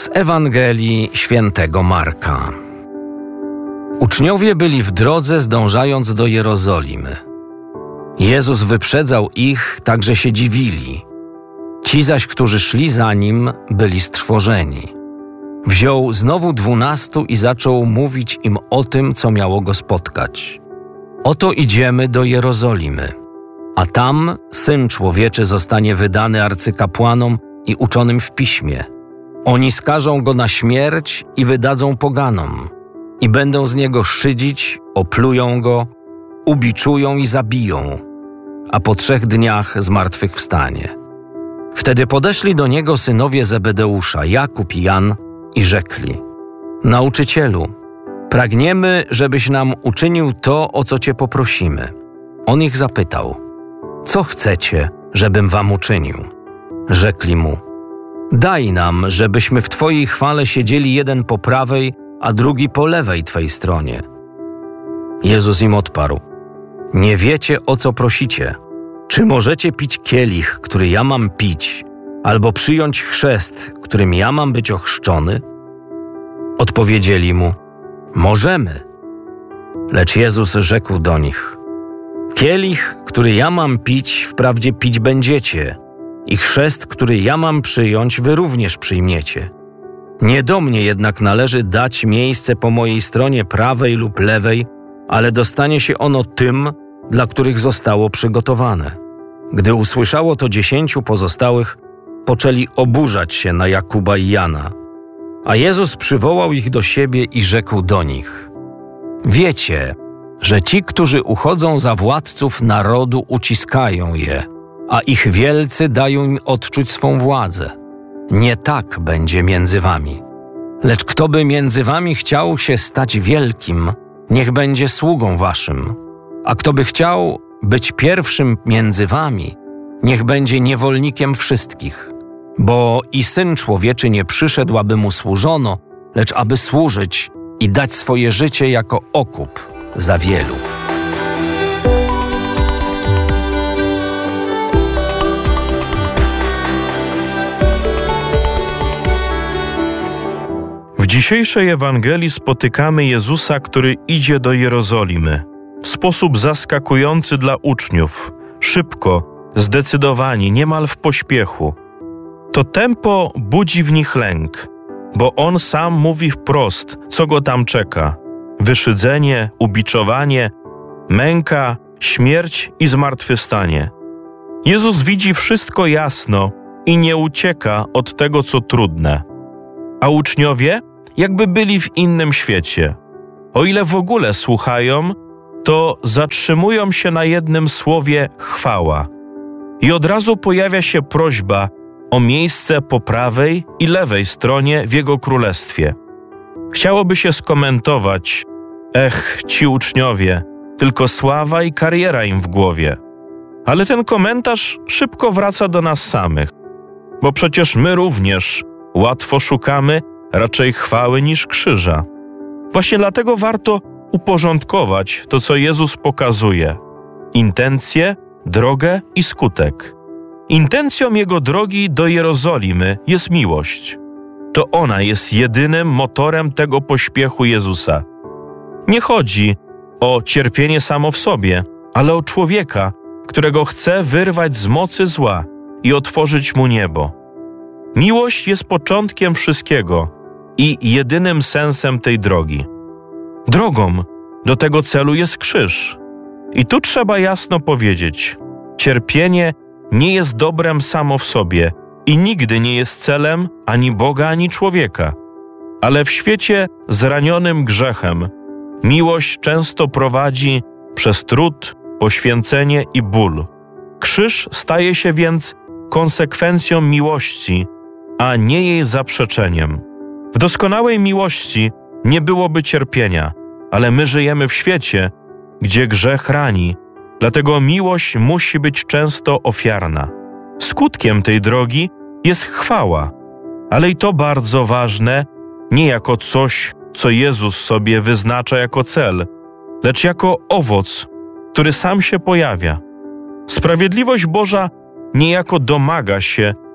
Z Ewangelii Świętego Marka. Uczniowie byli w drodze, zdążając do Jerozolimy. Jezus wyprzedzał ich, tak że się dziwili. Ci zaś, którzy szli za Nim, byli strwożeni. Wziął znowu 12 i zaczął mówić im o tym, co miało go spotkać. Oto idziemy do Jerozolimy, a tam Syn Człowieczy zostanie wydany arcykapłanom i uczonym w piśmie. Oni skażą Go na śmierć i wydadzą poganom i będą z Niego szydzić, oplują Go, ubiczują i zabiją, a po 3 dniach zmartwychwstanie. Wtedy podeszli do Niego synowie Zebedeusza, Jakub i Jan, i rzekli: Nauczycielu, pragniemy, żebyś nam uczynił to, o co Cię poprosimy. On ich zapytał: Co chcecie, żebym wam uczynił? Rzekli mu: Daj nam, żebyśmy w Twojej chwale siedzieli jeden po prawej, a drugi po lewej Twej stronie. Jezus im odparł: Nie wiecie, o co prosicie. Czy możecie pić kielich, który ja mam pić, albo przyjąć chrzest, którym ja mam być ochrzczony? Odpowiedzieli mu: Możemy. Lecz Jezus rzekł do nich: Kielich, który ja mam pić, wprawdzie pić będziecie, i chrzest, który ja mam przyjąć, wy również przyjmiecie. Nie do mnie jednak należy dać miejsce po mojej stronie prawej lub lewej, ale dostanie się ono tym, dla których zostało przygotowane. Gdy usłyszało to 10 pozostałych, poczęli oburzać się na Jakuba i Jana. A Jezus przywołał ich do siebie i rzekł do nich: Wiecie, że ci, którzy uchodzą za władców narodu, uciskają je, a ich wielcy dają im odczuć swą władzę. Nie tak będzie między wami. Lecz kto by między wami chciał się stać wielkim, niech będzie sługą waszym. A kto by chciał być pierwszym między wami, niech będzie niewolnikiem wszystkich. Bo i Syn Człowieczy nie przyszedł, aby mu służono, lecz aby służyć i dać swoje życie jako okup za wielu. W dzisiejszej Ewangelii spotykamy Jezusa, który idzie do Jerozolimy. W sposób zaskakujący dla uczniów, szybko, zdecydowanie, niemal w pośpiechu. To tempo budzi w nich lęk, bo On sam mówi wprost, co go tam czeka. Wyszydzenie, ubiczowanie, męka, śmierć i zmartwychwstanie. Jezus widzi wszystko jasno i nie ucieka od tego, co trudne. A uczniowie jakby byli w innym świecie. O ile w ogóle słuchają, to zatrzymują się na jednym słowie chwała. I od razu pojawia się prośba o miejsce po prawej i lewej stronie w Jego królestwie. Chciałoby się skomentować: ci uczniowie, tylko sława i kariera im w głowie. Ale ten komentarz szybko wraca do nas samych, bo przecież my również łatwo szukamy raczej chwały niż krzyża. Właśnie dlatego warto uporządkować to, co Jezus pokazuje: intencje, drogę i skutek. Intencją Jego drogi do Jerozolimy jest miłość. To ona jest jedynym motorem tego pośpiechu Jezusa. Nie chodzi o cierpienie samo w sobie, ale o człowieka, którego chce wyrwać z mocy zła i otworzyć mu niebo. Miłość jest początkiem wszystkiego i jedynym sensem tej drogi. Drogą do tego celu jest krzyż. I tu trzeba jasno powiedzieć: cierpienie nie jest dobrem samo w sobie i nigdy nie jest celem ani Boga, ani człowieka. Ale w świecie zranionym grzechem miłość często prowadzi przez trud, poświęcenie i ból. Krzyż staje się więc konsekwencją miłości, a nie jej zaprzeczeniem. W doskonałej miłości nie byłoby cierpienia, ale my żyjemy w świecie, gdzie grzech rani, dlatego miłość musi być często ofiarna. Skutkiem tej drogi jest chwała, ale i to bardzo ważne, nie jako coś, co Jezus sobie wyznacza jako cel, lecz jako owoc, który sam się pojawia. Sprawiedliwość Boża niejako domaga się,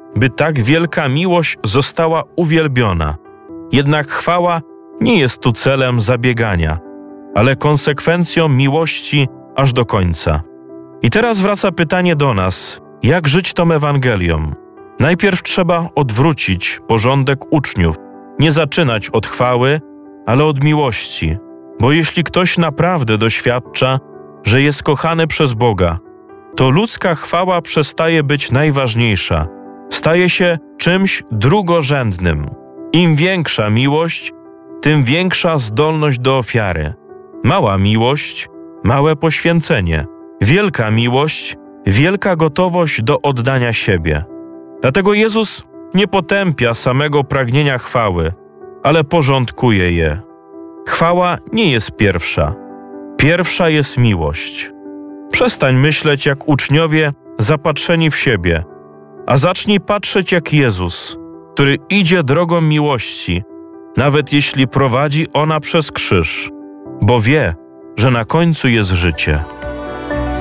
by tak wielka miłość została uwielbiona. Jednak chwała nie jest tu celem zabiegania, ale konsekwencją miłości aż do końca. I teraz wraca pytanie do nas, jak żyć tą Ewangelią? Najpierw trzeba odwrócić porządek uczniów, nie zaczynać od chwały, ale od miłości, bo jeśli ktoś naprawdę doświadcza, że jest kochany przez Boga, to ludzka chwała przestaje być najważniejsza, staje się czymś drugorzędnym. Im większa miłość, tym większa zdolność do ofiary. Mała miłość, małe poświęcenie. Wielka miłość, wielka gotowość do oddania siebie. Dlatego Jezus nie potępia samego pragnienia chwały, ale porządkuje je. Chwała nie jest pierwsza. Pierwsza jest miłość. Przestań myśleć jak uczniowie zapatrzeni w siebie, a zacznij patrzeć jak Jezus, który idzie drogą miłości, nawet jeśli prowadzi ona przez krzyż, bo wie, że na końcu jest życie.